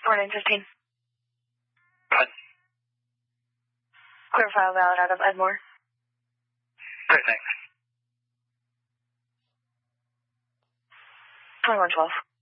4915. What? Clear file valid out of Edmore. Great, thanks. 2112.